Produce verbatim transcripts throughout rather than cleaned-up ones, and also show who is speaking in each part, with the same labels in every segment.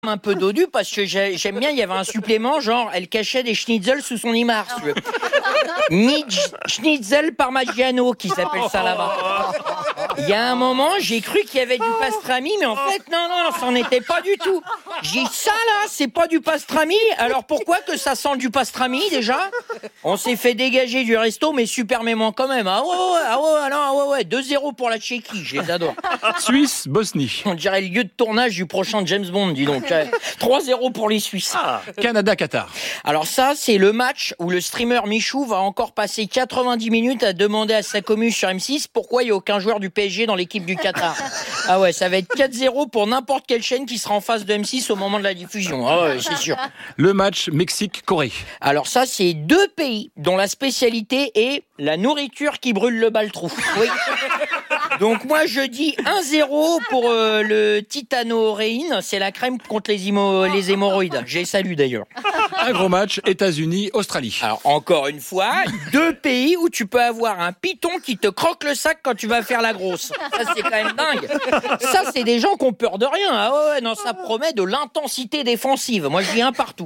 Speaker 1: un peu dodu parce que j'ai- j'aime bien, il y avait un supplément, genre elle cachait des schnitzels sous son imar. Si tu veux. Midge Schnitzel Parmigiano qui s'appelle ça là-bas. Il y a un moment, j'ai cru qu'il y avait du pastrami, mais en fait, non, non, non, ça n'en était pas du tout. J'ai dit, ça là, c'est pas du pastrami. Alors pourquoi que ça sent du pastrami déjà? On s'est fait dégager du resto, mais supermément quand même. Ah ouais, ouais, ah ouais, non, ah ouais, ouais, deux zéro pour la Tchéquie, je les adore.
Speaker 2: Suisse, Bosnie.
Speaker 1: On dirait le lieu de tournage du prochain James Bond, dis donc. trois zéro pour les Suisses.
Speaker 2: Canada, Qatar.
Speaker 1: Alors ça, c'est le match où le streamer Michou va encore passer quatre-vingt-dix minutes à demander à sa commu sur M six pourquoi il n'y a aucun joueur du P S G dans l'équipe du Qatar. Ah ouais, ça va être quatre zéro pour n'importe quelle chaîne qui sera en face de M six au moment de la diffusion. Ah ouais, c'est sûr.
Speaker 2: Le match Mexique-Corée.
Speaker 1: Alors ça, c'est deux pays dont la spécialité est la nourriture qui brûle le baltrou. Oui. Donc moi, je dis un zéro pour euh, le titanoréine. C'est la crème contre les, hémo- les hémorroïdes. J'ai salué d'ailleurs.
Speaker 2: Un gros match États-Unis-Australie.
Speaker 1: Alors encore une fois, deux pays où tu peux avoir un python qui te croque le sac quand tu vas faire la grosse. Ça, c'est quand même dingue. Ça, c'est des gens qui ont peur de rien. Ah ouais, non, ça promet de l'intensité défensive. Moi, je dis un partout.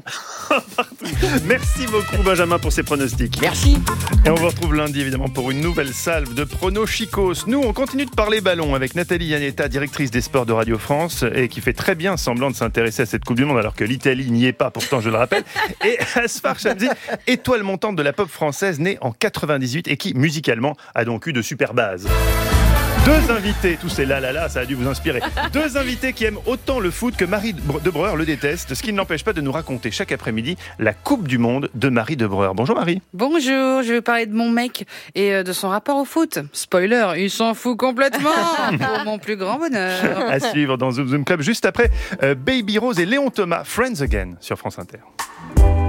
Speaker 3: Merci beaucoup Benjamin pour ces pronostics.
Speaker 1: Merci.
Speaker 3: Et on vous retrouve lundi évidemment pour une nouvelle salve de pronos chicos. Nous on continue de parler ballon avec Nathalie Iannetta, directrice des sports de Radio France et qui fait très bien semblant de s'intéresser à cette Coupe du Monde alors que l'Italie n'y est pas, pourtant je le rappelle. Et Asfar Shamsi, étoile montante de la pop française née en quatre-vingt-dix-huit et qui musicalement a donc eu de super bases. Deux invités, tous ces là là là, ça a dû vous inspirer. Deux invités qui aiment autant le foot que Marie de Breuer le déteste, ce qui ne l'empêche pas de nous raconter chaque après-midi la Coupe du Monde de Marie de Breuer. Bonjour Marie.
Speaker 4: Bonjour, je vais parler de mon mec et de son rapport au foot. Spoiler, il s'en fout complètement, pour mon plus grand bonheur.
Speaker 3: À suivre dans Zoom Zoom Club juste après euh, Baby Rose et Léon Thomas, Friends Again sur France Inter.